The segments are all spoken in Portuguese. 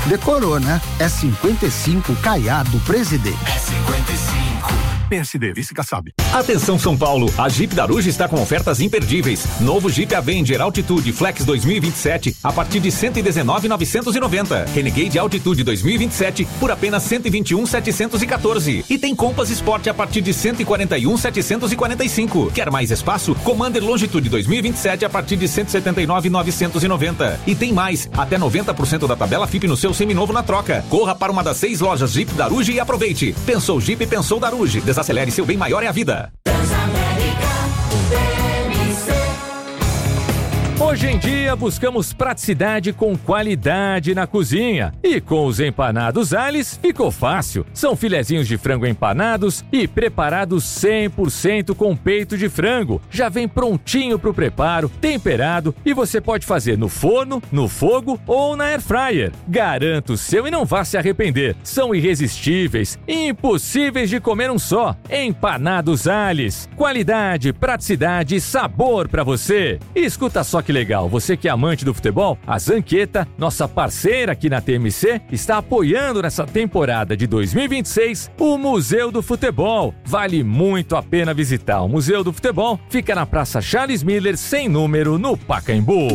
Decorou, né? É 55 Caiado Presidente. É 55. PSD, vice Kassab. Atenção São Paulo, a Jeep Daruge está com ofertas imperdíveis. Novo Jeep Avenger Altitude Flex 2027 a partir de 119.990. Renegade Altitude 2027 por apenas 121.714. E tem Compass Sport a partir de 141.745. Quer mais espaço? Commander Longitude 2027 a partir de 179.990. E tem mais, até 90% da tabela FIP no seu seminovo na troca. Corra para uma das 6 lojas Jeep Daruge e aproveite. Pensou Jeep, pensou Daruge. Desacelere, seu bem maior é a vida. Hoje em dia, buscamos praticidade com qualidade na cozinha. E com os empanados Ales, ficou fácil. São filezinhos de frango empanados e preparados 100% com peito de frango. Já vem prontinho pro preparo, temperado, e você pode fazer no forno, no fogo ou na air fryer. Garanta o seu e não vá se arrepender. São irresistíveis, impossíveis de comer um só. Empanados Ales. Qualidade, praticidade e sabor pra você. E escuta só que legal, você que é amante do futebol, a Zanqueta, nossa parceira aqui na TMC, está apoiando nessa temporada de 2026 o Museu do Futebol. Vale muito a pena visitar. O Museu do Futebol fica na Praça Charles Miller, sem número, no Pacaembu.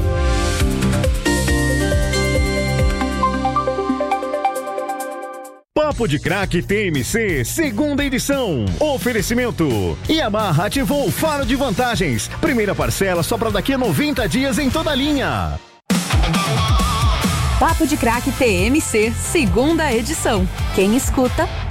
Papo de Craque TMC, segunda edição. Oferecimento: Yamaha ativou o faro de vantagens. Primeira parcela só para daqui a 90 dias em toda a linha. Papo de Craque TMC, segunda edição. Quem escuta,